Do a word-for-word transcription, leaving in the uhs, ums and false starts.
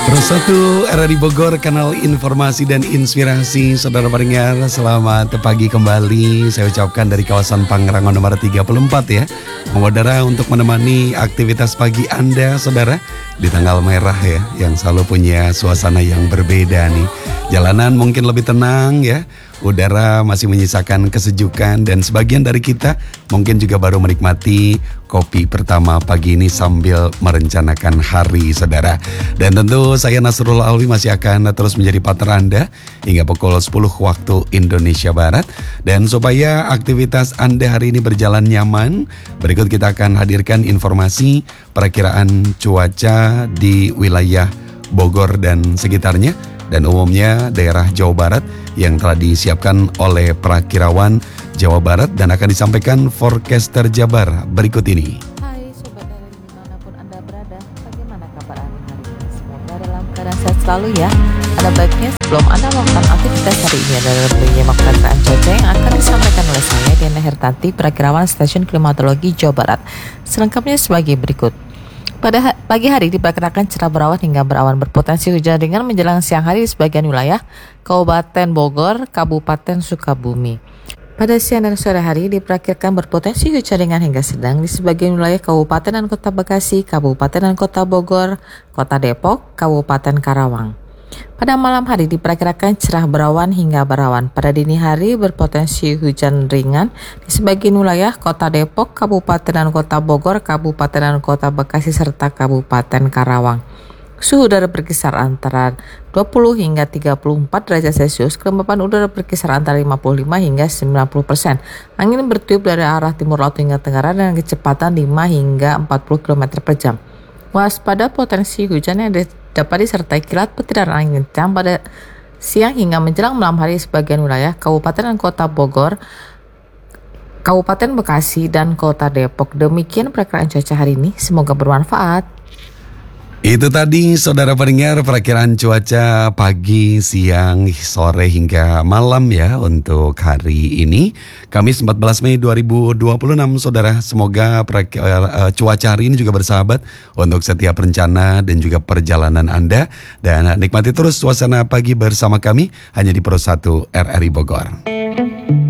Satu R R I Bogor, kanal informasi dan inspirasi. Saudara pendengar, selamat pagi kembali. Saya ucapkan dari kawasan Pangrango nomor tiga puluh empat ya. Mengudara untuk menemani aktivitas pagi Anda, saudara, di tanggal merah ya, yang selalu punya suasana yang berbeda nih. Jalanan mungkin lebih tenang ya. Udara masih menyisakan kesejukan, dan sebagian dari kita mungkin juga baru menikmati kopi pertama pagi ini sambil merencanakan hari, saudara. Dan tentu saya Nasrul Alwi masih akan terus menjadi partner Anda hingga pukul sepuluh waktu Indonesia Barat. Dan supaya aktivitas Anda hari ini berjalan nyaman, berikut kita akan hadirkan informasi perakiraan cuaca di wilayah Bogor dan sekitarnya, dan umumnya daerah Jawa Barat yang telah disiapkan oleh perakirawan Jawa Barat dan akan disampaikan forecaster Jabar berikut ini. Hai Sobat R R I dimanapun Anda berada, bagaimana kabar Anda hari ini? Semoga dalam keadaan sehat selalu ya. Ada baiknya sebelum Anda melakukan aktivitas hari ini adalah menyimak perakiraan cuaca yang akan disampaikan oleh saya, Diana Hertanti, perakirawan Stasiun Klimatologi Jawa Barat. Selengkapnya sebagai berikut. Pada ha- pagi hari diperkirakan cerah berawan hingga berawan, berpotensi hujan ringan menjelang siang hari di sebagian wilayah Kabupaten Bogor, Kabupaten Sukabumi. Pada siang dan sore hari diperkirakan berpotensi hujan ringan hingga sedang di sebagian wilayah Kabupaten dan Kota Bekasi, Kabupaten dan Kota Bogor, Kota Depok, Kabupaten Karawang. Pada malam hari diperkirakan cerah berawan hingga berawan. Pada dini hari berpotensi hujan ringan di sebagian wilayah Kota Depok, Kabupaten dan Kota Bogor, Kabupaten dan Kota Bekasi, serta Kabupaten Karawang. Suhu udara berkisar antara dua puluh hingga tiga puluh empat derajat Celcius, kelembapan udara berkisar antara lima puluh lima hingga sembilan puluh persen. Angin bertiup dari arah timur laut hingga tenggara dengan kecepatan lima hingga empat puluh kilometer per jam. Waspada potensi hujan yang dapat disertai kilat petir dan angin kencang pada siang hingga menjelang malam hari sebagian wilayah Kabupaten dan Kota Bogor, Kabupaten Bekasi, dan Kota Depok. Demikian perakiraan cuaca hari ini, semoga bermanfaat. Itu tadi saudara pendengar perakiraan cuaca pagi, siang, sore hingga malam ya untuk hari ini Kamis empat belas Mei dua ribu dua puluh enam, saudara. Semoga perakir, uh, cuaca hari ini juga bersahabat untuk setiap rencana dan juga perjalanan Anda. Dan nikmati terus suasana pagi bersama kami hanya di Pro satu R R I Bogor.